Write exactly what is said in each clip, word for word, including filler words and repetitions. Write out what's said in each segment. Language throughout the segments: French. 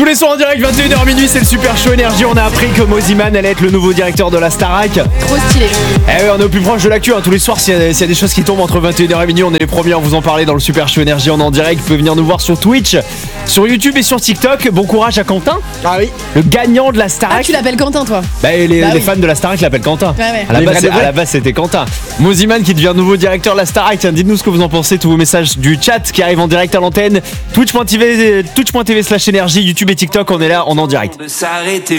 Tous les soirs en direct, vingt et une heures minuit, c'est le Super Show Énergie. On a appris que Moziman allait être le nouveau directeur de la Starac. Trop stylé. Eh oui, on est au plus proche de l'actu. Hein. Tous les soirs, s'il y, a, s'il y a des choses qui tombent entre vingt et une heures et minuit, on est les premiers à vous en parler dans le Super Show Énergie. On est en direct. Vous pouvez venir nous voir sur Twitch, sur YouTube et sur TikTok. Bon courage à Quentin. Ah oui. Le gagnant de la Starac. Ah, tu l'appelles Quentin, toi? Bah, les, bah les oui. fans de la Starac l'appellent Quentin. Ouais, ouais. À, la Les base, vrais c'est- de vrais. à la base, c'était Quentin. Moziman qui devient nouveau directeur de la Starac. Tiens, dites-nous ce que vous en pensez. Tous vos messages du chat qui arrivent en direct à l'antenne. Twitch point t v, twitch point t v slash énergie, YouTube et TikTok. On est là, on est en direct. De s'arrêter.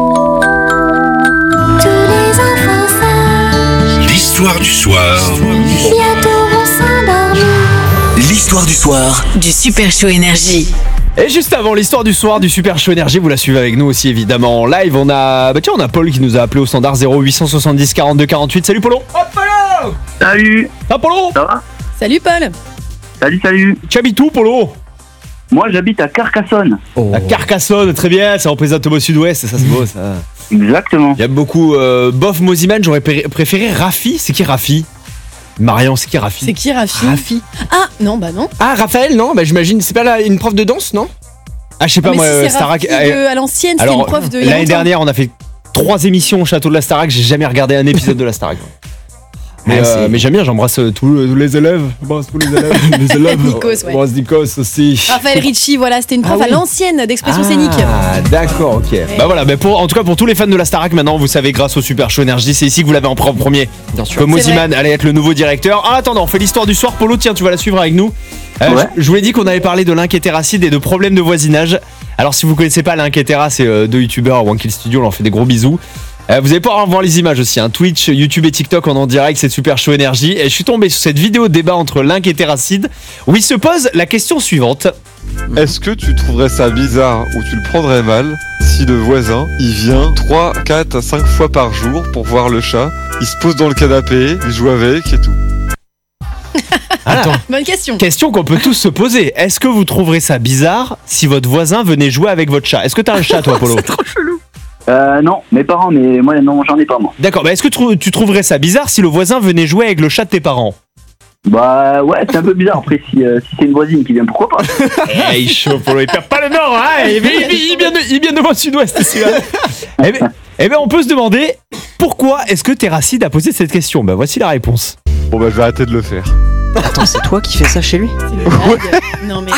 Tous les enfants sages, L'histoire du soir. bientôt vont s'endormir. L'histoire du soir. Du Super Show Énergie. Et juste avant l'histoire du soir du Super Show Énergie, vous la suivez avec nous aussi évidemment en live. On a, bah tiens, on a Paul qui nous a appelé au standard zéro huit cent soixante-dix quarante-deux quarante-huit. Salut Polo. Hop Polo. Salut, Ah Polo. ça va? Salut, Paul. Salut, salut. Tu habites où Polo? Moi, j'habite à Carcassonne. À Carcassonne, très bien. Ça représente Thomas Sud-Ouest, ça c'est beau ça. Exactement. J'aime beaucoup euh, Bof Moziman. J'aurais pré- préféré Rafi. C'est qui Rafi? Marion, c'est qui Rafi? C'est qui, Rafi? Rafi. Ah, non, bah non. Ah, Raphaël, non? Bah j'imagine, c'est pas là une prof de danse, non? Ah, je sais pas mais moi, si euh, c'est Starac. Rafi euh, de- à l'ancienne, c'était Alors, une prof de. il y a l'année longtemps. dernière, on a fait trois émissions au château de la Starac. J'ai jamais regardé un épisode de la Starac. Mais, Ah, euh, c'est- mais j'aime bien, j'embrasse euh, tous, tous les élèves. J'embrasse tous les élèves. les élèves. Nikos, ouais. J'embrasse Nikos aussi. Raphaël Ricci, voilà, c'était une prof Ah à oui. l'ancienne d'expression scénique. Ah, d'accord, ok. Bah voilà, bah pour, en tout cas pour tous les fans de la Starac, maintenant vous savez, grâce au Super Show Énergie, c'est ici que vous l'avez en pre- premier. Bien sûr. Que Moziman allait être le nouveau directeur. En attendant, on fait l'histoire du soir. Polo, tiens, tu vas la suivre avec nous. Euh, Ouais. je, je vous ai dit qu'on avait parlé de l'inquiétéracide et de problèmes de voisinage. Alors si vous connaissez pas l'inquiétéra, c'est euh, deux youtubeurs, One Kill Studio, on leur fait des gros bisous. Euh, vous allez pouvoir voir les images aussi, hein. Twitch, YouTube et TikTok en en direct, c'est Super Show Énergie. Et je suis tombé sur cette vidéo de débat entre l'inquiétéracide où il se pose la question suivante. Est-ce que tu trouverais ça bizarre ou tu le prendrais mal si le voisin il vient trois, quatre à cinq fois par jour pour voir le chat, il se pose dans le canapé, il joue avec et tout. Attends. Bonne question. Question qu'on peut tous se poser. Est-ce que vous trouverez ça bizarre si votre voisin venait jouer avec votre chat? Est-ce que t'as un chat toi Polo? Euh, non, mes parents, mais moi, non, j'en ai pas, moi. D'accord, bah est-ce que tu, tu trouverais ça bizarre si le voisin venait jouer avec le chat de tes parents? Bah, ouais, c'est un peu bizarre. Après, si, euh, si c'est une voisine qui vient, pourquoi pas? Eh, il chaud Polo, il perd pas le nord, hein. il, il, il, il vient de, il vient de moi sud-ouest, celui-là. Eh ben, eh ben, on peut se demander pourquoi est-ce que Terracide a posé cette question? Bah voici la réponse. Bon bah je vais arrêter de le faire. Attends, c'est toi qui fais ça chez lui? C'est une blague. Non, mais.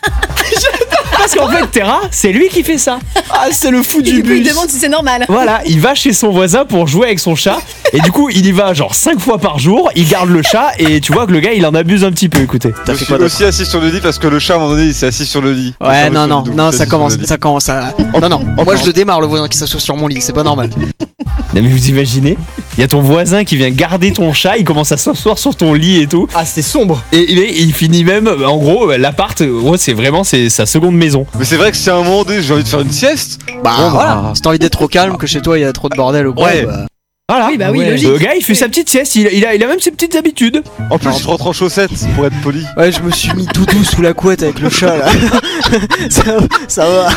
Parce qu'en fait, Terra, c'est lui qui fait ça. Ah, c'est le fou Et du du coup, il bus. demande si c'est normal. Voilà, il va chez son voisin pour jouer avec son chat. Et du coup, il y va genre cinq fois par jour. Il garde le chat et tu vois que le gars, il en abuse un petit peu. Écoutez. Je fait suis quoi d'autre? aussi assis sur le lit parce que le chat à un moment donné il s'est assis sur le lit. Le Ouais, chat non, sur non, le dos, non, il s'est ça assis sur commence, le lit. ça commence à. Non, non, moi je le démarre le voisin qui s'assoit sur mon lit, c'est pas normal. Non mais vous imaginez, il y a ton voisin qui vient garder ton chat, il commence à s'asseoir sur ton lit et tout. Ah, c'est sombre. Et il, est- il finit même, en gros, l'appart, ouais, c'est vraiment c'est sa seconde maison. Mais c'est vrai que si à un moment donné j'ai envie de faire une sieste, Bah Bon, voilà, bah. si t'as envie d'être au calme, que chez toi il y a trop de bordel au coin, Ouais. bah. Voilà. Oui, bah oui, Ouais. logique. Le gars, il fait sa petite sieste, il, il a, il a même ses petites habitudes. en plus je rentre en chaussettes pour être poli. Ouais, je me suis mis tout doux sous la couette avec le chat là. ça, ça va.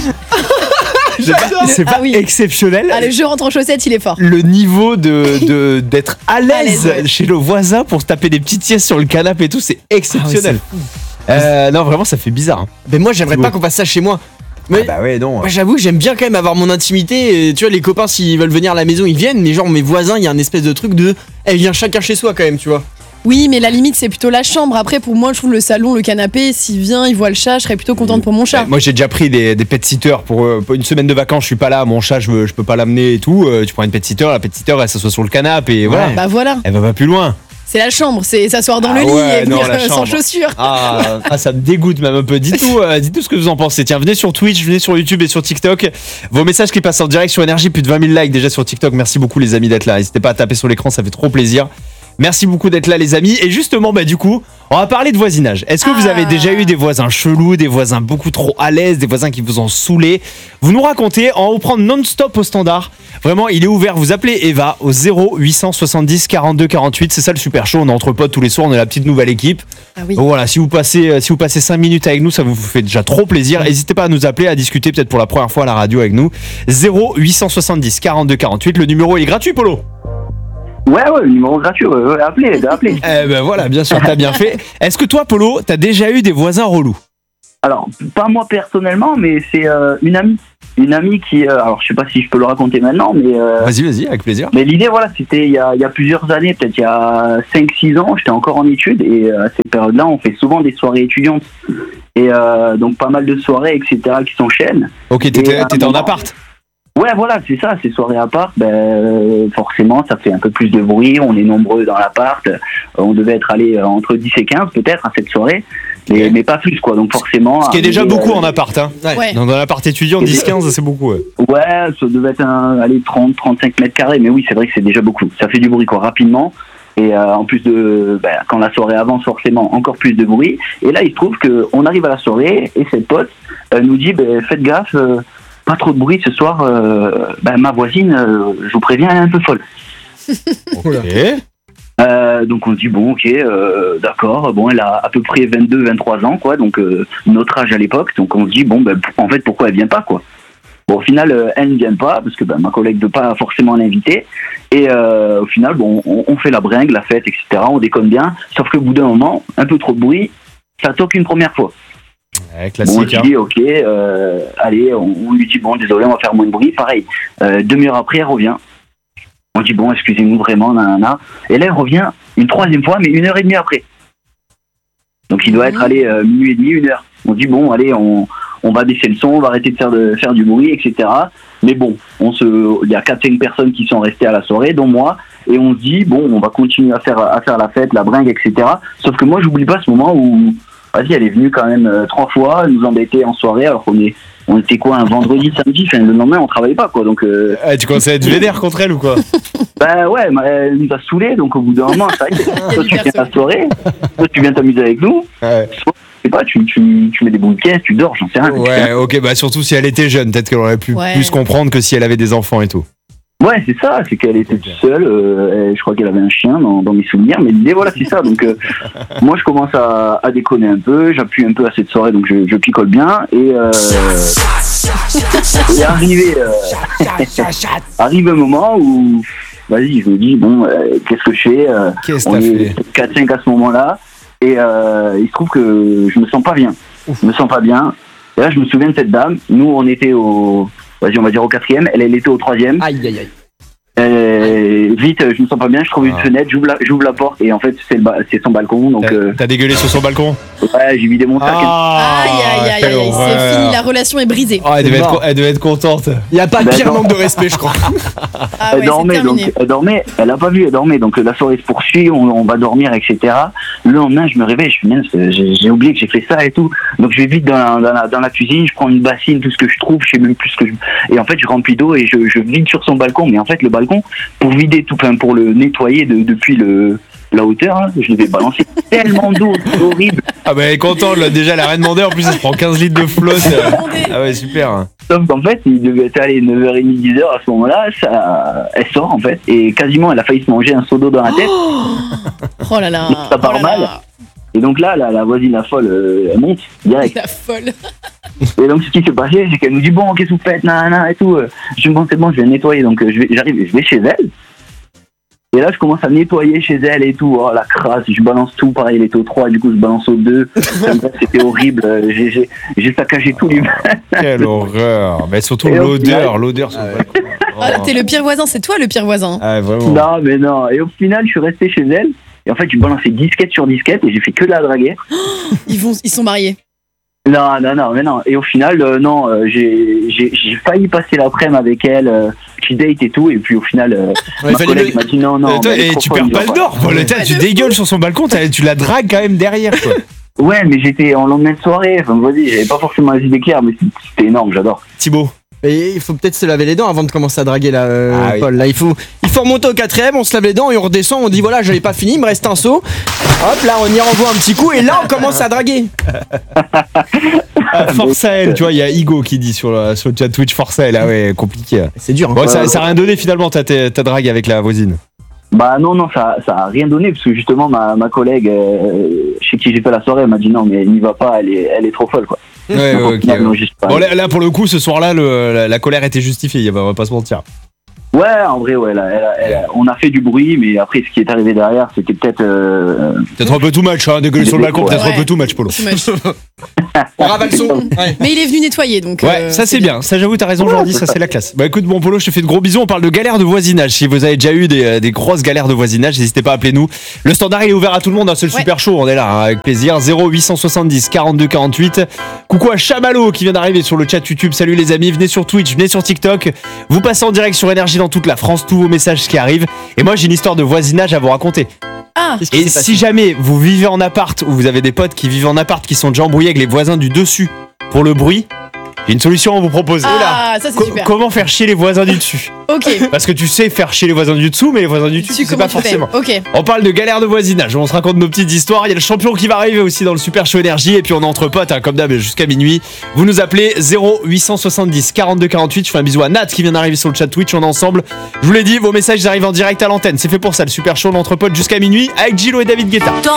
C'est pas, c'est pas Ah oui. exceptionnel. Ah, le jeu rentre en chaussettes, il est fort. Le niveau de de- d'être à l'aise À l'aise, ouais. chez le voisin pour se taper des petites siestes sur le canapé et tout, c'est exceptionnel. Euh, non, vraiment, ça fait bizarre. hein. Mais moi j'aimerais C'est pas beau. qu'on fasse ça chez moi. Mais Ah bah ouais, non. moi j'avoue que j'aime bien quand même avoir mon intimité. Et, tu vois, les copains s'ils veulent venir à la maison ils viennent, mais genre mes voisins, il y a un espèce de truc de. Eh, vient chacun chez soi quand même, tu vois. Oui, mais la limite, c'est plutôt la chambre. Après, pour moi, je trouve le salon, le canapé, s'il vient, il voit le chat, je serais plutôt contente pour mon chat. Ouais, moi j'ai déjà pris des, des pet-sitters pour, euh, pour une semaine de vacances, je suis pas là, mon chat je, veux- je peux pas l'amener et tout. Euh, tu prends une pet-sitter, la pet-sitter elle s'assoit sur le canapé et voilà. Bah voilà, Elle va pas plus loin. c'est la chambre, c'est s'asseoir dans Ah le lit ouais, et non, venir la euh, sans chambre. chaussures. Ah, ah, ça me dégoûte même un peu. Dites-nous euh, dites-nous ce que vous en pensez. Tiens, venez sur Twitch, venez sur YouTube et sur TikTok. Vos messages qui passent en direct sur Énergie, plus de vingt mille likes déjà sur TikTok. Merci beaucoup les amis d'être là. N'hésitez pas à taper sur l'écran, ça fait trop plaisir. Merci beaucoup d'être là les amis. Et justement, bah du coup, on va parler de voisinage. Est-ce que vous Ah. avez déjà eu des voisins chelous, des voisins beaucoup trop à l'aise, des voisins qui vous ont saoulé? Vous nous racontez, on va vous prendre non-stop au standard. Vraiment, il est ouvert. Vous appelez Eva au zéro huit cent soixante-dix quarante-deux quarante-huit. C'est ça le Super Show. On est entre potes tous les soirs. On est la petite nouvelle équipe. Ah oui. Donc voilà, si vous passez euh, si vous passez cinq minutes avec nous, ça vous fait déjà trop plaisir. N'hésitez pas à nous appeler, à discuter peut-être pour la première fois à la radio avec nous. zéro huit cent soixante-dix quarante-deux quarante-huit. Le numéro il est gratuit, Polo. Ouais, ouais, le numéro gratuit, ouais, ouais, appelez, appelez. Eh ben voilà, bien sûr, t'as bien fait. Est-ce que toi, Polo, t'as déjà eu des voisins relous? Alors, pas moi personnellement, mais c'est euh, une amie. Une amie qui... euh, alors, je sais pas si je peux le raconter maintenant, mais... euh, Vas-y, vas-y, avec plaisir. Mais l'idée, voilà, c'était il y a, il y a plusieurs années, peut-être il y a cinq six ans, j'étais encore en études, et euh, à cette période-là, on fait souvent des soirées étudiantes. Et euh, donc, pas mal de soirées, et cetera, qui s'enchaînent. Ok, t'étais, Et, euh, t'étais en moment- appart. Ouais, voilà, c'est ça, ces soirées à part, ben, euh, forcément, ça fait un peu plus de bruit, on est nombreux dans l'appart, euh, on devait être allé euh, entre dix et quinze peut-être à cette soirée, mais, Ok. mais pas plus, quoi, donc forcément... Ce qui est déjà arriver, beaucoup euh, en appart. Hein. Ouais. Dans un appart étudiant, dix quinze, c'est beaucoup. Ouais. Ouais, ça devait être un, allez, trente trente-cinq mètres carrés, mais oui, c'est vrai que c'est déjà beaucoup, ça fait du bruit, quoi, rapidement, et euh, en plus de, ben, quand la soirée avance, forcément, encore plus de bruit, et là, il se trouve qu'on arrive à la soirée, et cette pote euh, nous dit, ben, faites gaffe, euh, pas trop de bruit ce soir, euh, ben, ma voisine, euh, je vous préviens, elle est un peu folle. Ok. Euh, donc on se dit bon ok euh, d'accord, bon elle a à peu près vingt-deux vingt-trois ans quoi, donc euh, notre âge à l'époque, donc on se dit bon ben p- en fait pourquoi elle vient pas quoi. Bon au final euh, elle ne vient pas parce que ben, ma collègue ne veut pas forcément l'inviter et euh, au final bon on, on fait la bringue, la fête, etc, on déconne bien, sauf qu'au bout d'un moment un peu trop de bruit, ça toque une première fois. Ouais, Bon, on classique. se Hein. dit ok euh, allez on, on lui dit bon désolé on va faire moins de bruit, pareil euh, demi-heure après elle revient. On dit bon excusez-nous vraiment nanana. Et là elle revient une troisième fois mais une heure et demie après. Donc il doit être allé euh, minuit et demi, une heure. On dit bon allez on, on va baisser le son, on va arrêter de faire de faire du bruit, et cetera. Mais bon, on se il y a quatre cinq personnes qui sont restées à la soirée, dont moi, et on se dit bon on va continuer à faire à faire la fête, la bringue, et cetera. Sauf que moi j'oublie pas ce moment où vas-y elle est venue quand même euh, trois fois, elle nous embêtait en soirée alors qu'on est on était quoi un vendredi, samedi, enfin le lendemain on travaillait pas quoi donc euh, Ah, tu commences à être vénère contre elle ou quoi? bah ouais, mais elle nous a saoulés, donc au bout d'un moment, c'est vrai que toi tu viens à la soirée, toi tu viens t'amuser avec nous, Ouais. soit, je sais pas, tu, tu, tu mets des bouquets, tu dors, j'en sais rien. Ouais, ok, bah surtout si elle était jeune, peut-être qu'elle aurait pu Ouais. plus comprendre que si elle avait des enfants et tout. Ouais, c'est ça, c'est qu'elle était toute seule, euh, et je crois qu'elle avait un chien dans, dans mes souvenirs, mais l'idée, voilà, c'est ça. Donc, euh, moi, je commence à, à déconner un peu, j'appuie un peu à cette soirée, donc je, je picole bien, et, euh, et arrivé, euh, arrive un moment où, vas-y, je me dis, bon, euh, qu'est-ce que je fais euh, Qu'est-ce que On t'as est fait? quatre cinq à ce moment-là, et euh, il se trouve que je me sens pas bien. Je me sens pas bien, et là, je me souviens de cette dame, nous, on était au... Vas-y, on va dire au quatrième, elle, elle était au troisième. Aïe, aïe, aïe. Euh, vite, je me sens pas bien, je trouve une Ah. fenêtre, j'ouvre la, j'ouvre la porte et en fait c'est, le ba- c'est son balcon, donc T'as euh, t'as dégueulé sur son balcon? ouais, j'ai vidé mon sac. Ah, Aïe aïe aïe quelle aïe, horreur. c'est fini, la relation est brisée. Oh, elle, devait C'est être, mort. co- elle devait être contente. Il n'y a pas de Bah, pire non. manque de respect, je crois. Ah elle ouais, c'est dormait, donc terminé. elle dormait, elle a pas vu, elle dormait, donc euh, la soirée se poursuit, on, on va dormir, et cetera. Le lendemain, je me réveille, je suis mince, euh, j'ai, j'ai oublié que j'ai fait ça et tout, donc je vais vite dans la, dans, la, dans la cuisine, je prends une bassine, tout ce que je trouve, je sais même plus ce que je... Et en fait, je remplis d'eau et je, je vide sur son balcon, mais en fait, le balcon, pour vider tout, enfin, pour le nettoyer de, depuis le... la hauteur, hein, je devais balancer tellement d'eau, c'est horrible. Ah bah elle est contente, là. Déjà elle a rien demandé, en plus elle se prend quinze litres de flotte. Ah ouais, super. Sauf qu'en fait, il devait être allé neuf heures trente, dix heures à ce moment-là, ça, elle sort en fait, et quasiment elle a failli se manger un seau d'eau dans la tête. Oh là là. Ça part oh là mal. là. Et donc là, la, la voisine, la folle, euh, elle monte direct. La folle. Et donc ce qui s'est passé, c'est qu'elle nous dit bon, qu'est-ce que vous faites, nanana et tout. Je me dis bon, c'est bon, je vais nettoyer. Donc euh, je vais, j'arrive, je vais chez elle. Et là, je commence à nettoyer chez elle et tout. Oh la crasse, je balance tout. Pareil, elle était au trois, du coup, je balance au deux. C'était horrible. Euh, J'ai, j'ai, j'ai saccagé tout l'hiver. Quelle horreur. Mais surtout Et au l'odeur, final- l'odeur sur le balcon. Ah, t'es le pire voisin, c'est toi le pire voisin. Ah vraiment. Non, mais non. Et au final, je suis resté chez elle. Et en fait, je balançais disquette sur disquette et j'ai fait que de la draguer. Ils vont, ils sont mariés. Non, non, non, mais non. Et au final, euh, non, euh, j'ai, j'ai, j'ai failli passer l'après-midi avec elle, euh, petit date et tout. Et puis au final, euh, Ouais, il ma fallait collègue le- m'a dit non, non. Et toi, mais elle est et trop tu folle, perds il pas va le nord, Paul. Ouais, Tu de dégueules sur son balcon, t'as- tu la dragues quand même derrière, quoi. Ouais, mais j'étais en lendemain de soirée. Enfin, vas-y, j'avais pas forcément les idées claires, mais c'était énorme, j'adore. Thibaut. Et il faut peut-être se laver les dents avant de commencer à draguer là, euh, Ah oui. Paul. Là, il faut, il faut remonter au quatrième, on se lave les dents et on redescend. On dit voilà, j'avais pas fini, il me reste un seau. Hop, là, on y renvoie un petit coup et là, on commence à draguer. Ah, force à elle, tu vois, il y a Igo qui dit sur le, sur le chat Twitch, force à elle. Ah ouais, compliqué. C'est dur. Hein. Bon, ça, ça a rien donné finalement, ta, ta, ta drague avec la voisine. Bah non, non, ça, ça a rien donné, parce que justement, ma, ma collègue, euh, chez qui j'ai fait la soirée, elle m'a dit non, mais n'y va pas, elle est, elle est trop folle, quoi. Ouais, Donc, au ok. final, non, j'y suis pas Bon, allé. là, là, pour le coup, ce soir-là, le- la, la colère était justifiée, on va pas se mentir. Ouais, en vrai, ouais, elle a- elle a- elle a- on a fait du bruit, mais après, ce qui est arrivé derrière, c'était peut-être. euh, Peut-être un peu too much, hein, dégueuler sur le balcon, peut-être Ouais. un peu too much, Polo. Too much. On ravale son. Ouais. Mais il est venu nettoyer donc. Ouais, euh, ça c'est bien. Ça j'avoue, t'as raison, Jordi, ça c'est la classe. Bah écoute, bon Polo, je te fais de gros bisous. On parle de galères de voisinage. Si vous avez déjà eu des, euh, des grosses galères de voisinage, n'hésitez pas à appeler nous. Le standard il est ouvert à tout le monde, hein, c'est le Ouais. super show, on est là, hein, avec plaisir. zéro huit cent soixante-dix quarante-deux quarante-huit. Coucou à Chamallow qui vient d'arriver sur le chat YouTube. Salut les amis, venez sur Twitch, venez sur TikTok. Vous passez en direct sur Énergie dans toute la France, tous vos messages qui arrivent. Et moi j'ai une histoire de voisinage à vous raconter. Ah, Qu'est-ce qui Et s'est passé si jamais vous vivez en appart ou vous avez des potes qui vivent en appart qui sont déjà embrouillés avec les voisins du dessus pour le bruit, j'ai une solution à vous proposer. ah ça c'est Co- super. comment faire chier les voisins du dessus? Ok. Parce que tu sais faire chier les voisins du dessous, mais les voisins du dessus, Tu tu sais comment pas tu fais forcément. Ok. On parle de galère de voisinage, on se raconte nos petites histoires. Il y a le champion qui va arriver aussi dans le Super Show Énergie. Et puis on est entre potes, hein, comme d'hab, jusqu'à minuit. Vous nous appelez zéro huit cent soixante-dix quarante-deux quarante-huit. Je fais un bisou à Nat qui vient d'arriver sur le chat Twitch. On est ensemble. Je vous l'ai dit, vos messages arrivent en direct à l'antenne. C'est fait pour ça, le Super Show, l'entre potes jusqu'à minuit avec Gillo et David Guetta. Dans